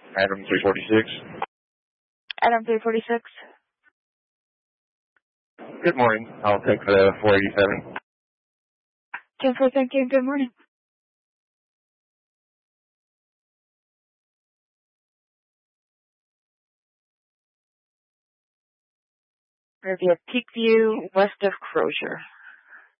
Adam 346. Adam 346. Good morning. I'll take the 487. 10-4, thank you. Good morning. We're via Peakview, west of Crozier.